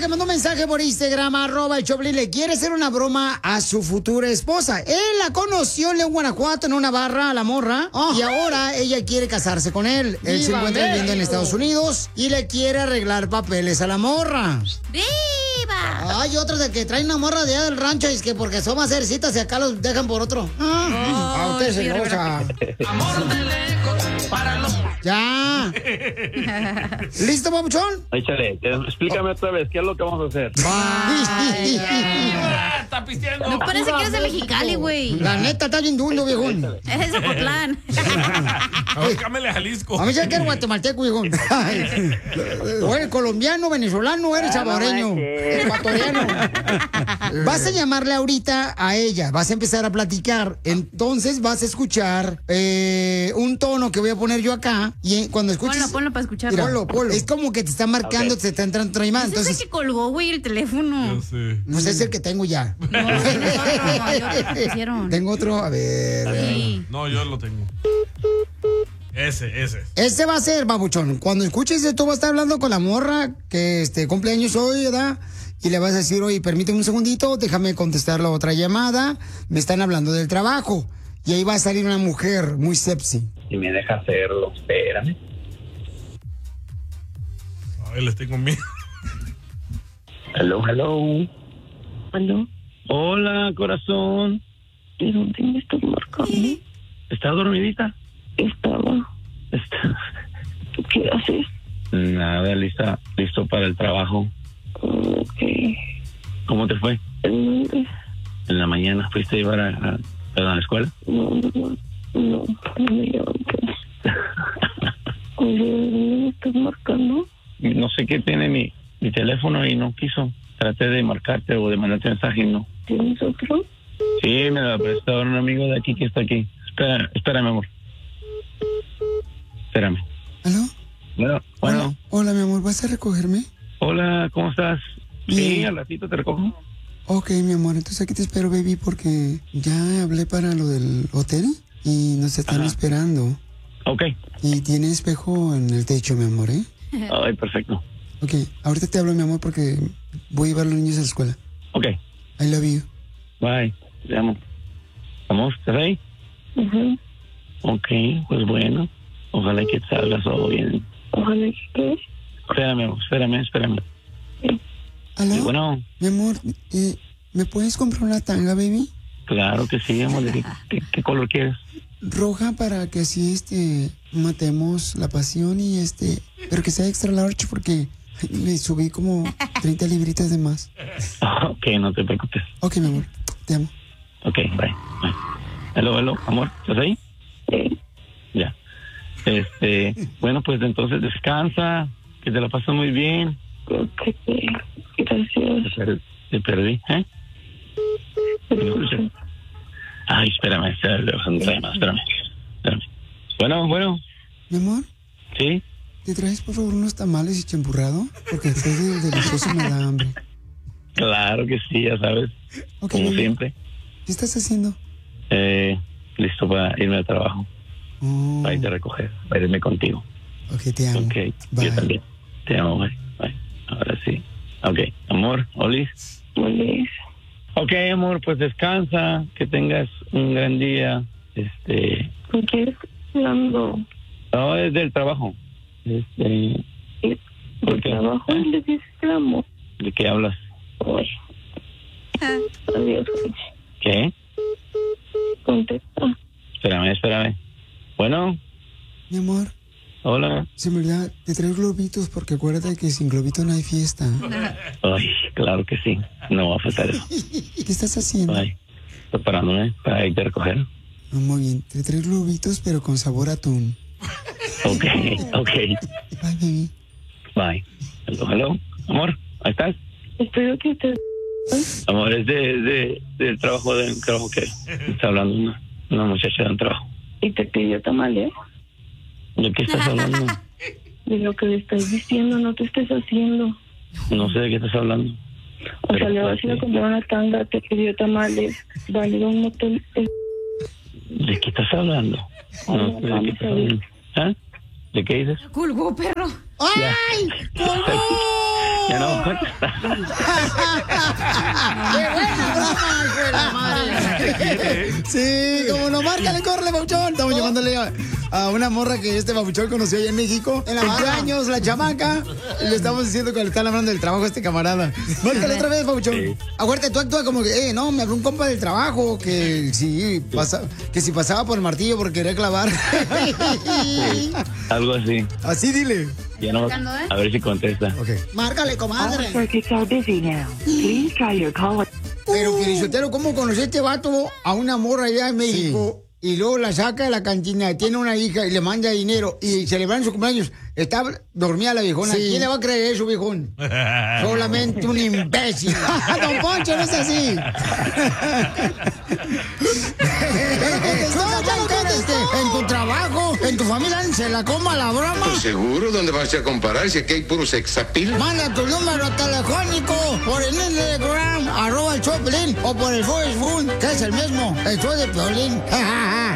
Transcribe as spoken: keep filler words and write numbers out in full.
que mandó un mensaje por Instagram, arroba el Choplin, le quiere hacer una broma a su futura esposa. Él la conoció en León, Guanajuato, en una barra, a la morra, oh. y ahora ella quiere casarse con él. Él se encuentra viviendo en Estados Unidos y le quiere arreglar papeles a la morra. ¡Viva! Hay otros de que traen una morra de allá del rancho y es que porque son más cercitas y acá los dejan por otro. Ah, oh, a usted se goza. Amor de lejos para los... Ya. ¿Listo, papuchón? Échale, explícame otra vez, ¿qué es lo que vamos a hacer? Ay, está pisteando. No parece que eres de Mexicali, güey. La neta, está bien duro, viejón. Eres de Ocotlán. Cámele a Jalisco. A mí ya que eres guatemalteco, viejón. O eres colombiano, venezolano, eres salvadoreño, ecuatoriano. Vas a llamarle ahorita a ella, vas a empezar a platicar. Entonces vas a escuchar eh, un tono que voy a poner yo acá. Y cuando escuches... Ponlo, ponlo para escucharlo. Mira, ponlo, ponlo. Es como que te está marcando, okay. te está entrando otra llamada. Entonces... Es el que colgó, güey, el teléfono. Yo sé. Pues es el que tengo ya. No, no, no, yo te pusieron. Tengo otro, a ver. Sí. No, yo lo tengo. Ese, ese. Ese va a ser, babuchón. Cuando escuches esto, vas a estar hablando con la morra que este cumpleaños hoy, ¿verdad? Y le vas a decir, oye, permíteme un segundito, déjame contestar la otra llamada. Me están hablando del trabajo. Y ahí va a salir una mujer muy sexy. Si me deja hacerlo, espérame. Ay, les tengo miedo. Hello, hello. ¿Aló? Hola, corazón. ¿De dónde me estás marcando? ¿Estás dormidita? Estaba. Está... ¿Tú qué haces? Nada, lista, listo para el trabajo. Ok. ¿Cómo te fue? ¿En dónde? En la mañana fuiste a llevar a, a, a la escuela. No, no, no, no, no me levanté. Oye, ¿de dónde me estás marcando? No sé qué tiene mi, mi teléfono y no quiso. Traté de marcarte o de mandarte mensaje y no. ¿Tienes otro? Sí, me lo prestó un amigo de aquí que está aquí. Espera, espérame, amor. Espérame. ¿Aló? Bueno, bueno. Hola, hola, mi amor, ¿vas a recogerme? Hola, ¿cómo estás? Bien. Sí, al ratito te recojo. Ok, mi amor, entonces aquí te espero, baby, porque ya hablé para lo del hotel y nos están Ajá. esperando. Ok. Y tiene espejo en el techo, mi amor, ¿eh? Ay, perfecto. Ok, ahorita te hablo, mi amor, porque voy a llevar a los niños a la escuela. Ok. I love you. Bye. Te amo. ¿Vamos? ¿Estás ahí? Uh-huh. Ok, pues bueno. Ojalá que salga todo bien. Ojalá que... Espérame, amor, espérame, espérame. Sí. ¿Aló? Sí, bueno. Mi amor, eh, ¿me puedes comprar una tanga, baby? Claro que sí, amor. ¿Qué, qué, qué color quieres? Roja para que así, este, matemos la pasión y este... Pero que sea extra large porque le subí como treinta libritas de más. Ok, no te preocupes. Ok, mi amor, te amo. Ok, bye. Bye. Hello, hello, amor, ¿estás ahí? Sí. Ya. Este, bueno, pues entonces descansa, que te la pases muy bien. Ok, gracias. Te, per- te perdí, ¿eh? ¿Me escuchas? Ay, espérame, espérame, espérame, espérame, espérame. Bueno, bueno. Mi amor, ¿Sí? ¿te traes por favor unos tamales y champurrado? Porque después del delicioso me da hambre. Claro que sí, ya sabes. Okay, como baby. siempre. ¿Qué estás haciendo? Eh, listo para irme al trabajo. Oh, Para irte a recoger, para irme contigo. ok, te amo. Ok, Bye. yo también. Te amo, bye. Bye. Ahora sí. Ok, amor, Olis. Olis. Ok, amor, pues descansa, que tengas un gran día. Este, ¿Con quién estás hablando? no, es del trabajo. Este, ¿por ¿De qué? trabajo? ¿Eh? ¿Le dices que amo? ¿De qué hablas? Oye. Adiós. ¿Qué? Contesta. Espérame, espérame. Bueno, Mi amor, hola. se me olvida, te traigo globitos porque acuérdate que sin globito no hay fiesta. Ay, claro que sí. No va a faltar eso. ¿Qué estás haciendo? Bye. Preparándome para irte a recoger. Ah, muy bien, te traigo globitos pero con sabor a atún. Ok, ok. Bye, baby. Bye. Hello, hello. Amor, ¿ahí estás? Espero que te... Amor, es de, de, del trabajo, del trabajo que está hablando una, una muchacha de un trabajo. Y te pidió tamales. ¿De qué estás hablando? De lo que le estás diciendo, no te estés haciendo. No sé de qué estás hablando. O Pero, sea, le vas a ir a sí. comprar una tanga, te pidió tamales, va a ir a un motel. eh, ¿De qué estás hablando? No, ¿de qué estás hablando? ¿Ah? ¿De qué dices? Colgó, perro. ¡Ay! ¡Colgó! Ya no va a contestar. ¡Qué buena broma, hijo de la madre! Sí, como no, márcale, córrele, Papuchón. Estamos llamándole a, a una morra que este Papuchón conoció allá en México. En veinte años, la chamaca. Y le estamos diciendo que le están hablando del trabajo a este camarada. Márcale otra vez, Papuchón. Sí. Acuérdate, tú actúas como que, eh, no, me habló un compa del trabajo que sí, pasa, que si pasaba por el martillo porque quería clavar. Sí, algo así. Así dile. Ya no, a ver si contesta. Ok. Márcale, comadre. Circuits are busy now. Please try your call. Pero, Pielichotelo, ¿cómo conocí a este vato a una morra allá en México? Y luego la saca de la cantina, tiene una hija y le manda dinero y celebran su cumpleaños. Está dormida la viejona. ¿Quién le va a creer eso, viejón? Solamente un imbécil. Don Poncho, no es así. Pero contestó, ya lo contesté. En tu trabajo, en tu familia, se la coma la broma. Pues seguro, ¿dónde vas a comparar si aquí hay puro sexapil? Manda tu número telefónico por el Instagram, arroba el Choplin, o por el Facebook, que es el mismo, el show de Piolín.